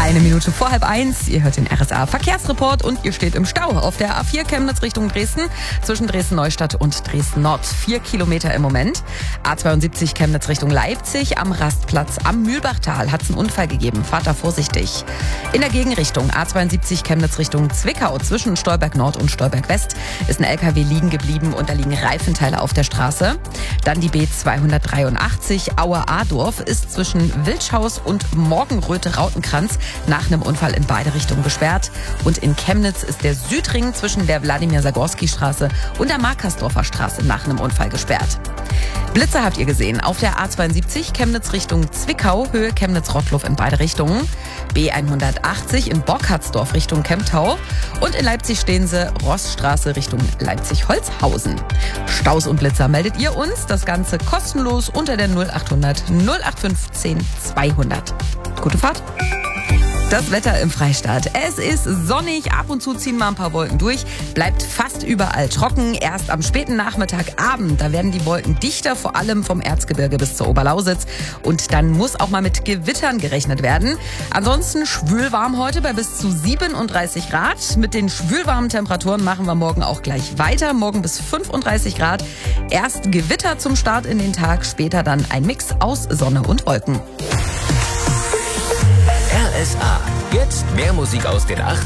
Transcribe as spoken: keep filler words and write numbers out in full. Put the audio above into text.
Eine Minute vor halb eins. Ihr hört den R S A Verkehrsreport und ihr steht im Stau auf der A vier Chemnitz Richtung Dresden zwischen Dresden-Neustadt und Dresden-Nord. Vier Kilometer im Moment. A zweiundsiebzig Chemnitz Richtung Leipzig am Rastplatz am Mühlbachtal hat es einen Unfall gegeben. Fahrt da vorsichtig. In der Gegenrichtung A zweiundsiebzig Chemnitz Richtung Zwickau zwischen Stolberg Nord und Stolberg West ist ein L K W liegen geblieben und da liegen Reifenteile auf der Straße. Dann die B zweihundertdreiundachtzig Aue-Adorf ist zwischen Wildschhaus und Morgenröte-Rautenkranz nach einem Unfall in beide Richtungen gesperrt. Und in Chemnitz ist der Südring zwischen der Wladimir-Sagorski-Straße und der Markersdorfer Straße nach einem Unfall gesperrt. Blitze habt ihr gesehen auf der A zweiundsiebzig Chemnitz Richtung Zwickau, Höhe Chemnitz-Rottloff in beide Richtungen. B hundertachtzig in Bockhardsdorf Richtung Kemptau. Und in Leipzig stehen sie Rossstraße Richtung Leipzig-Holzhausen. Staus und Blitzer meldet ihr uns. Das Ganze kostenlos unter der null achthundert null acht fünfzehn zweihundert. Gute Fahrt. Das Wetter im Freistaat. Es ist sonnig, ab und zu ziehen mal ein paar Wolken durch, bleibt fast überall trocken. Erst am späten Nachmittagabend, da werden die Wolken dichter, vor allem vom Erzgebirge bis zur Oberlausitz. Und dann muss auch mal mit Gewittern gerechnet werden. Ansonsten schwülwarm heute bei bis zu siebenunddreißig Grad. Mit den schwülwarmen Temperaturen machen wir morgen auch gleich weiter. Morgen bis fünfunddreißig Grad. Erst Gewitter zum Start in den Tag, später dann ein Mix aus Sonne und Wolken. R S A. Jetzt mehr Musik aus den achtzigern.